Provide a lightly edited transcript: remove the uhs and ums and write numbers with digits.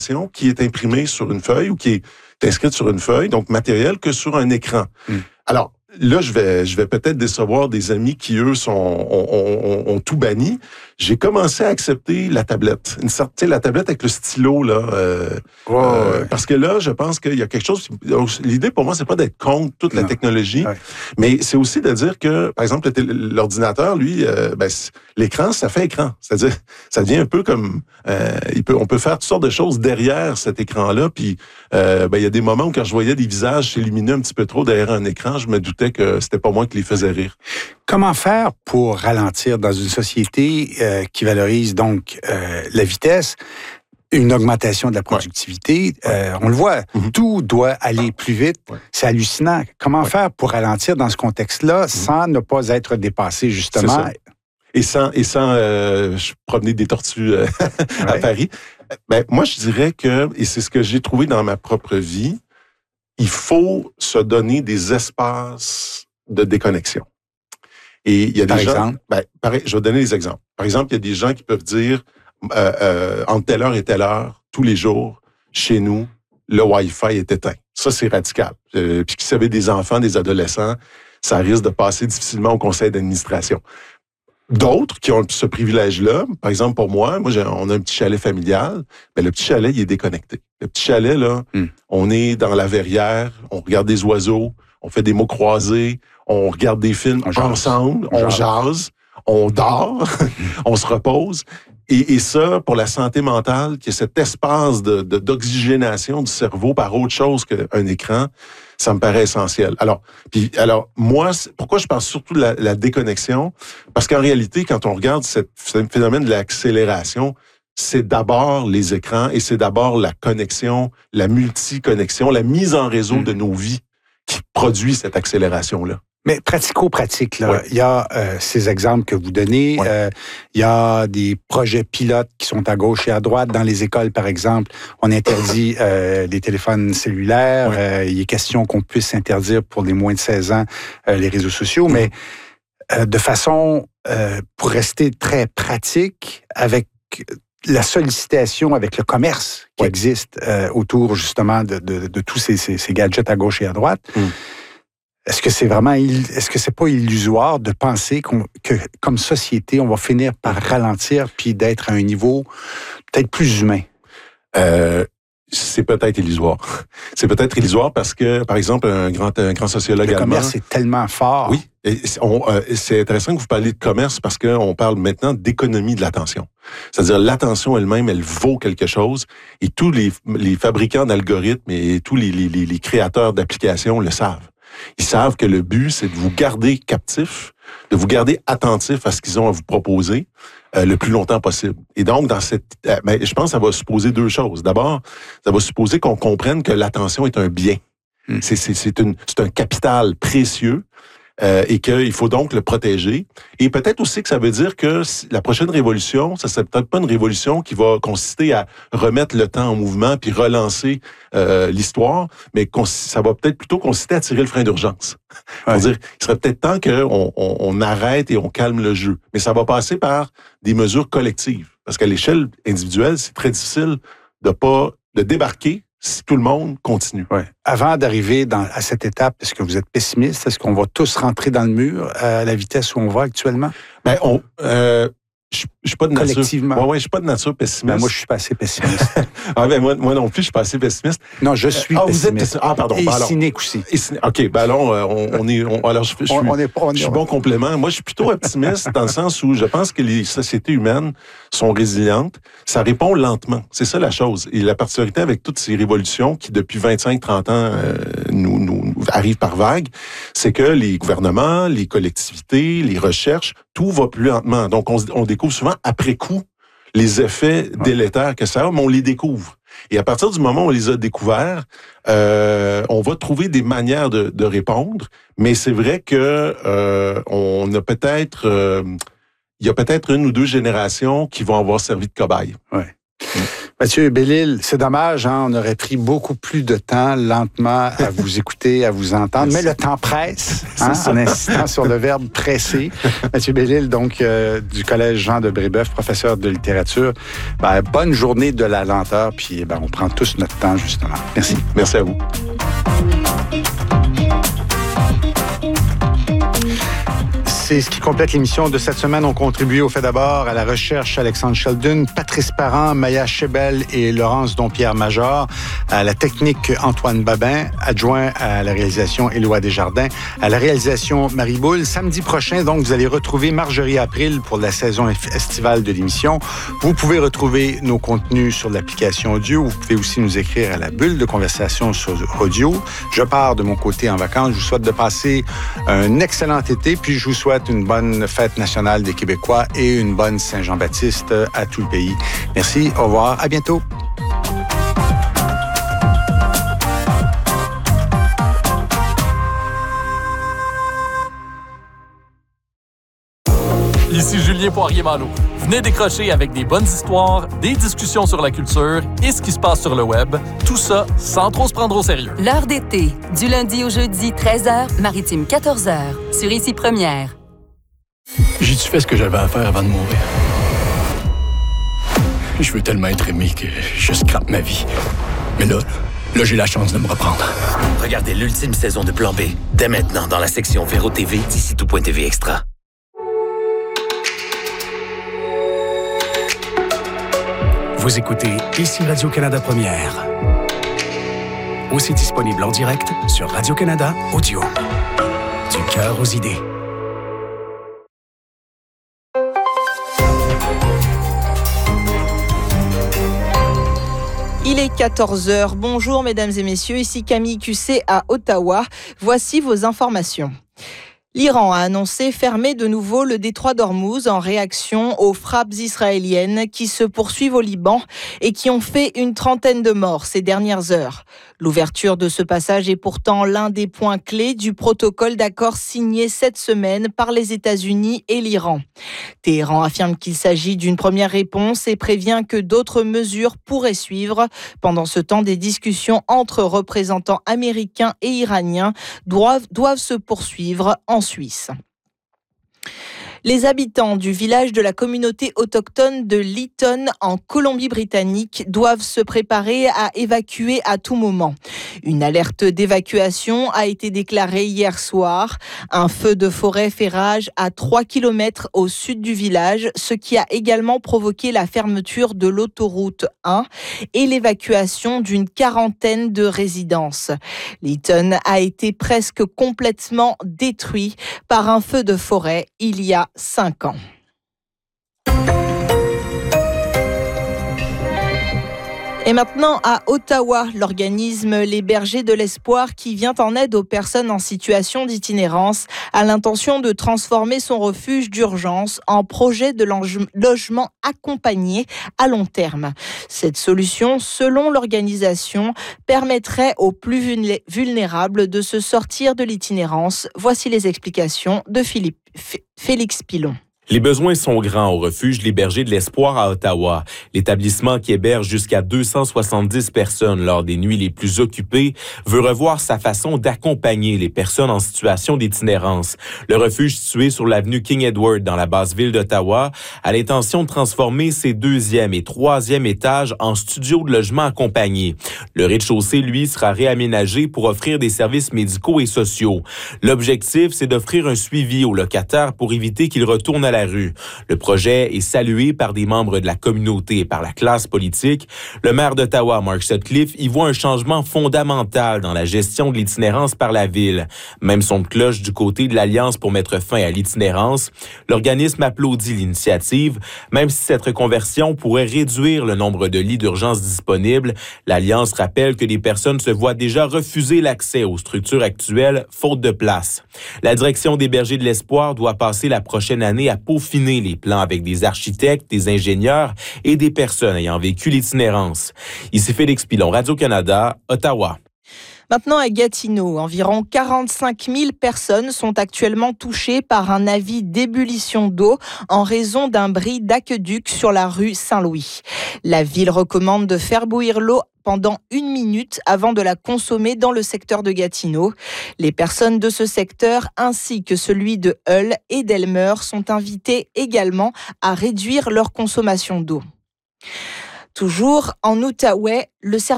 qui est imprimée sur une feuille ou qui est inscrite sur une feuille, donc matériel, que sur un écran. Alors, là, je vais peut-être décevoir des amis qui, eux, ont tout banni. J'ai commencé à accepter la tablette. La tablette avec le stylo, là. Parce que là, je pense qu'il y a quelque chose... L'idée, pour moi, c'est pas d'être contre toute la technologie, mais c'est aussi de dire que, par exemple, l'ordinateur, lui, l'écran, ça fait écran. C'est-à-dire, ça devient un peu comme... on peut faire toutes sortes de choses derrière cet écran-là, puis il y a des moments où, quand je voyais des visages s'illuminer un petit peu trop derrière un écran, je me doutais que c'était pas moi qui les faisais rire. Comment faire pour ralentir dans une société qui valorise donc la vitesse, une augmentation de la productivité? On le voit, tout doit aller plus vite. C'est hallucinant. Comment faire pour ralentir dans ce contexte-là sans ne pas être dépassé, justement? Et sans promener des tortues à Paris. Moi, je dirais que, et c'est ce que j'ai trouvé dans ma propre vie, il faut se donner des espaces de déconnexion. Et il y a des gens... Pareil, je vais donner des exemples. Par exemple, il y a des gens qui peuvent dire, entre telle heure et telle heure, tous les jours, chez nous, le Wi-Fi est éteint. Ça, c'est radical. Puis qui savait des enfants, des adolescents, ça risque de passer difficilement au conseil d'administration. D'autres qui ont ce privilège-là, par exemple pour moi, on a un petit chalet familial, mais le petit chalet, il est déconnecté. Le petit chalet, là, on est dans la verrière, on regarde des oiseaux, on fait des mots croisés, on regarde des films ensemble, on jase, on dort, on se repose. Et ça, pour la santé mentale, qu'il y ait cet espace d'oxygénation du cerveau par autre chose qu'un écran, ça me paraît essentiel. Alors, moi, pourquoi je parle surtout de la déconnexion? Parce qu'en réalité, quand on regarde ce phénomène de l'accélération, c'est d'abord les écrans et c'est d'abord la connexion, la multiconnexion, la mise en réseau de nos vies qui produit cette accélération-là. Mais pratico-pratique, là, il y a ces exemples que vous donnez, il y a des projets pilotes qui sont à gauche et à droite. Dans les écoles, par exemple, on interdit les téléphones cellulaires. Il est question qu'on puisse interdire pour les moins de 16 ans les réseaux sociaux, mais de façon, pour rester très pratique, avec la sollicitation avec le commerce qui existe autour, justement, de tous ces gadgets à gauche et à droite. Est-ce que c'est pas illusoire de penser que, comme société, on va finir par ralentir puis d'être à un niveau peut-être plus humain? C'est peut-être illusoire. C'est peut-être illusoire parce que, par exemple, un grand sociologue allemand... Le commerce est tellement fort. Oui. C'est intéressant que vous parliez de commerce parce qu'on parle maintenant d'économie de l'attention. C'est-à-dire, l'attention elle-même, elle vaut quelque chose et tous les fabricants d'algorithmes et tous les créateurs d'applications le savent. Ils savent que le but, c'est de vous garder captif, de vous garder attentif à ce qu'ils ont à vous proposer le plus longtemps possible. Et donc, je pense que ça va supposer deux choses. D'abord, ça va supposer qu'on comprenne que l'attention est un bien. C'est un capital précieux et qu'il faut donc le protéger. Et peut-être aussi que ça veut dire que la prochaine révolution, ça serait peut-être pas une révolution qui va consister à remettre le temps en mouvement puis relancer l'histoire, mais ça va peut-être plutôt consister à tirer le frein d'urgence. Pour dire, il serait peut-être temps qu'on arrête et on calme le jeu. Mais ça va passer par des mesures collectives. Parce qu'à l'échelle individuelle, c'est très difficile de débarquer si tout le monde continue. Avant d'arriver à cette étape, est-ce que vous êtes pessimiste? Est-ce qu'on va tous rentrer dans le mur à la vitesse où on va actuellement? Je suis pas de nature. Collectivement. Je suis pas de nature pessimiste. Moi, je suis pas assez pessimiste. Moi non plus, je suis pas assez pessimiste. Non, je suis pessimiste. Pardon. Et cynique aussi. OK, je suis bon complément. Moi, je suis plutôt optimiste dans le sens où je pense que les sociétés humaines sont résilientes. Ça répond lentement. C'est ça la chose. Et la particularité avec toutes ces révolutions qui, depuis 25-30 ans, nous arrivent par vagues, c'est que les gouvernements, les collectivités, les recherches, tout va plus lentement. Donc, on découvre souvent après coup les effets délétères que ça a, mais on les découvre. Et à partir du moment où on les a découverts, on va trouver des manières de répondre, mais c'est vrai que on a peut-être il y a peut-être une ou deux générations qui vont avoir servi de cobaye. Mathieu Bellil, c'est dommage, hein, on aurait pris beaucoup plus de temps, lentement, à vous écouter, à vous entendre, mais le temps presse, hein, en insistant sur le verbe presser. Mathieu Bellil, donc, du Collège Jean de Brébeuf, professeur de littérature. Bonne journée de la lenteur, puis on prend tous notre temps, justement. Merci. Merci à vous. C'est ce qui complète l'émission de cette semaine. On contribué au fait d'abord à la recherche Alexandre Sheldon, Patrice Parent, Maya Chebel et Laurence Dompierre-Major, à la technique Antoine Babin, adjoint à la réalisation Éloi Desjardins, à la réalisation Marie Boule. Samedi prochain, donc, vous allez retrouver Marjorie April pour la saison estivale de l'émission. Vous pouvez retrouver nos contenus sur l'application audio. Vous pouvez aussi nous écrire à la bulle de conversation sur audio. Je pars de mon côté en vacances. Je vous souhaite de passer un excellent été, puis je vous souhaite une bonne fête nationale des Québécois et une bonne Saint-Jean-Baptiste à tout le pays. Merci, au revoir, à bientôt. Ici Julien Poirier-Malo. Venez décrocher avec des bonnes histoires, des discussions sur la culture et ce qui se passe sur le web. Tout ça sans trop se prendre au sérieux. L'heure d'été, du lundi au jeudi, 13h, maritime 14h, sur Ici Première. J'ai-tu fait ce que j'avais à faire avant de mourir? Je veux tellement être aimé que je scrape ma vie. Mais là, j'ai la chance de me reprendre. Regardez l'ultime saison de Plan B, dès maintenant dans la section Véro TV d'ici tout.tv Extra. Vous écoutez Ici Radio-Canada Première. Aussi disponible en direct sur Radio-Canada Audio. Du cœur aux idées. Il est 14h. Bonjour mesdames et messieurs, ici Camille Cusset à Ottawa. Voici vos informations. L'Iran a annoncé fermer de nouveau le détroit d'Ormuz en réaction aux frappes israéliennes qui se poursuivent au Liban et qui ont fait une trentaine de morts ces dernières heures. L'ouverture de ce passage est pourtant l'un des points clés du protocole d'accord signé cette semaine par les États-Unis et l'Iran. Téhéran affirme qu'il s'agit d'une première réponse et prévient que d'autres mesures pourraient suivre. Pendant ce temps, des discussions entre représentants américains et iraniens doivent se poursuivre en Suisse. Les habitants du village de la communauté autochtone de Lytton en Colombie-Britannique doivent se préparer à évacuer à tout moment. Une alerte d'évacuation a été déclarée hier soir. Un feu de forêt fait rage à 3 km au sud du village, ce qui a également provoqué la fermeture de l'autoroute 1 et l'évacuation d'une quarantaine de résidences. Lytton a été presque complètement détruit par un feu de forêt il y a 5 ans. Et maintenant à Ottawa, l'organisme Les Bergers de l'Espoir qui vient en aide aux personnes en situation d'itinérance a l'intention de transformer son refuge d'urgence en projet de logement accompagné à long terme. Cette solution, selon l'organisation, permettrait aux plus vulnérables de se sortir de l'itinérance. Voici les explications de Félix Pilon. Les besoins sont grands au refuge Les Bergers de l'Espoir à Ottawa. L'établissement qui héberge jusqu'à 270 personnes lors des nuits les plus occupées veut revoir sa façon d'accompagner les personnes en situation d'itinérance. Le refuge situé sur l'avenue King Edward dans la basse ville d'Ottawa a l'intention de transformer ses 2e et 3e étages en studio de logement accompagné. Le rez-de-chaussée, lui, sera réaménagé pour offrir des services médicaux et sociaux. L'objectif, c'est d'offrir un suivi aux locataires pour éviter qu'ils retournent à la rue. Le projet est salué par des membres de la communauté et par la classe politique. Le maire d'Ottawa, Mark Sutcliffe, y voit un changement fondamental dans la gestion de l'itinérance par la ville. Même son de cloche du côté de l'Alliance pour mettre fin à l'itinérance. L'organisme applaudit l'initiative. Même si cette reconversion pourrait réduire le nombre de lits d'urgence disponibles, l'Alliance rappelle que les personnes se voient déjà refuser l'accès aux structures actuelles, faute de place. La direction des Bergers de l'Espoir doit passer la prochaine année à peaufiner les plans avec des architectes, des ingénieurs et des personnes ayant vécu l'itinérance. Ici Félix Pilon, Radio-Canada, Ottawa. Maintenant à Gatineau, environ 45 000 personnes sont actuellement touchées par un avis d'ébullition d'eau en raison d'un bris d'aqueduc sur la rue Saint-Louis. La ville recommande de faire bouillir l'eau pendant 1 minute avant de la consommer dans le secteur de Gatineau. Les personnes de ce secteur ainsi que celui de Hull et d'Elmer sont invitées également à réduire leur consommation d'eau. Toujours en Outaouais, le service